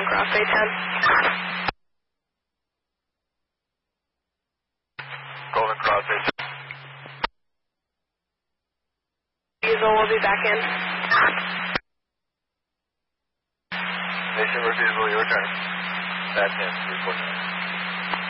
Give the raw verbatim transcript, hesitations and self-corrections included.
Cross Bay ten. Golden Cross Bay ten. Diesel will be back in. Nation View, your turn. That's in, three four nine.